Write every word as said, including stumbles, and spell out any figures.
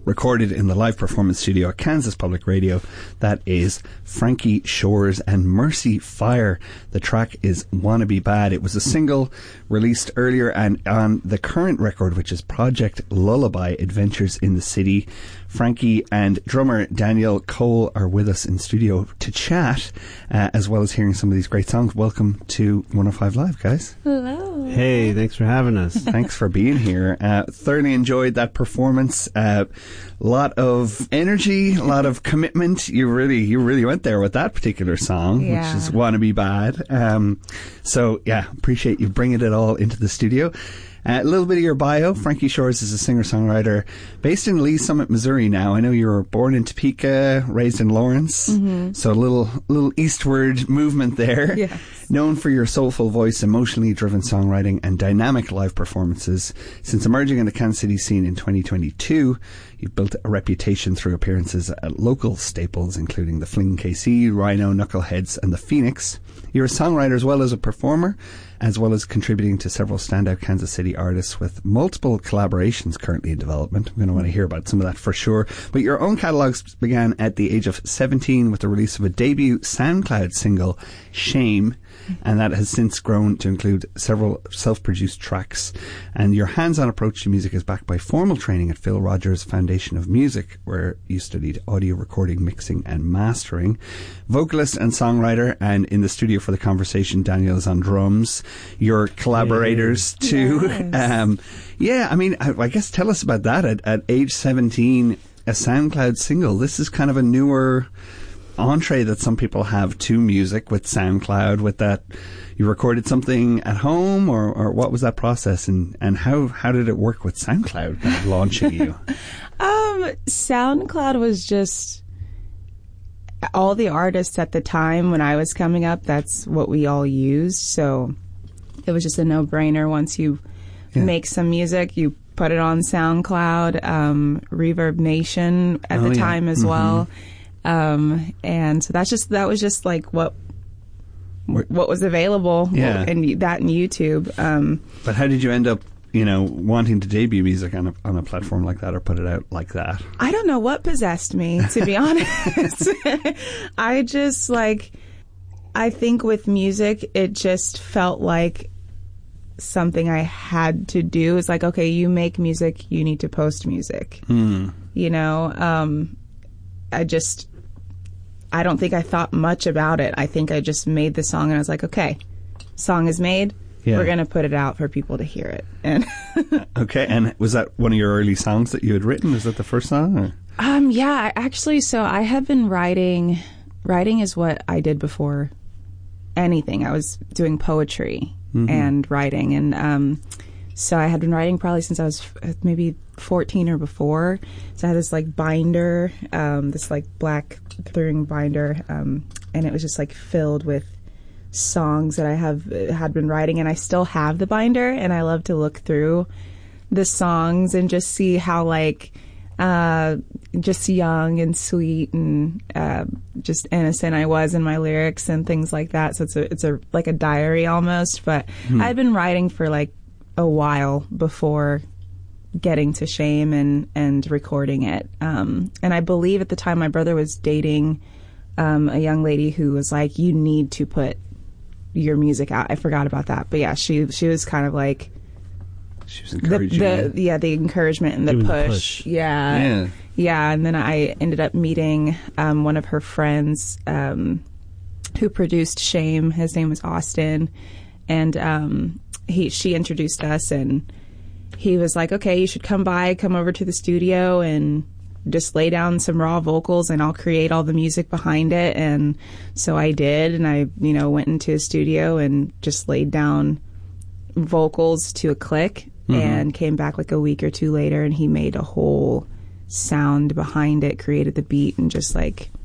recorded in the live performance studio at Kansas Public Radio. That is Frankie Shores and Mercy Fire. The track is Wanna Be Bad. It was a single released earlier, and on the current record, which is Project Lullaby Adventures in the City, Frankie and drummer Daniel Cole are with us in studio to chat, uh, as well as hearing some of these great songs. Welcome to one oh five Live, guys. Hello. Hey, thanks for having us. Thanks for being here. Uh, thoroughly enjoyed that performance. A uh, lot of energy, a lot of commitment. You really, you really went there with that particular song, yeah. which is "Wanna Be Bad." Um, so yeah, appreciate you bringing it all into the studio. Uh, a little bit of your bio. Frankie Shores is a singer-songwriter based in Lee Summit, Missouri now. I know you were born in Topeka, raised in Lawrence. Mm-hmm. So a little little eastward movement there. Yes. Known for your soulful voice, emotionally driven songwriting and dynamic live performances. Since emerging in the Kansas City scene in twenty twenty-two, you've built a reputation through appearances at local staples including the Fling K C, Rhino, Knuckleheads and the Phoenix. You're a songwriter as well as a performer, as well as contributing to several standout Kansas City artists with multiple collaborations currently in development. I'm going to want to hear about some of that for sure. But your own catalogues began at the age of seventeen with the release of a debut SoundCloud single, Shame, and that has since grown to include several self-produced tracks. And your hands-on approach to music is backed by formal training at Phil Rogers Foundation of Music, where you studied audio recording, mixing and mastering. Vocalist and songwriter, and in the studio for the conversation, Daniel is on drums. Your collaborators yes. too. Yes. Um, yeah, I mean, I, I guess tell us about that. At, at age seventeen, a SoundCloud single. This is kind of a newer entree that some people have to music with SoundCloud. With that, you recorded something at home, or, or what was that process, and, and how how did it work with SoundCloud kind of launching you? Um, SoundCloud was just all the artists at the time when I was coming up. That's what we all used, so it was just a no-brainer. Once you yeah. make some music, you put it on SoundCloud, um, Reverb Nation at oh, the yeah. time as mm-hmm. well. Um, and so that's just, that was just like what, what was available yeah. and that and YouTube. Um, but how did you end up, you know, wanting to debut music on a, on a platform like that, or put it out like that? I don't know what possessed me, to be honest. I just like, I think with music, it just felt like something I had to do. It's like, okay, you make music, you need to post music. Mm. You know, um, I just, I don't think I thought much about it. I think I just made the song and I was like, okay, song is made. Yeah. We're going to put it out for people to hear it. And okay. And was that one of your early songs that you had written? Is that the first song? Or? Um, yeah, actually, so I had been writing, writing is what I did before anything. I was doing poetry mm-hmm. and writing. And um, so I had been writing probably since I was f- maybe fourteen or before. So I had this like binder, um, this like black clearing binder, um, and it was just like filled with songs that I have had been writing, and I still have the binder, and I love to look through the songs and just see how like uh, just young and sweet and uh, just innocent I was in my lyrics and things like that. So it's a it's a like a diary almost. But hmm. I'd been writing for like a while before getting to Shame and and recording it. Um, and I believe at the time my brother was dating um, a young lady who was like, "You need to put your music out." I forgot about that, but yeah, she she was kind of like she was encouraging the, the yeah the encouragement and the push. push. Yeah, yeah, yeah. And then I ended up meeting um, one of her friends um, who produced Shame. His name was Austin, and um, he she introduced us, and he was like, "Okay, you should come by, come over to the studio and just lay down some raw vocals and I'll create all the music behind it." And so I did, and I, you know, went into a studio and just laid down vocals to a click mm-hmm. and came back like a week or two later, and he made a whole sound behind it, created the beat, and just like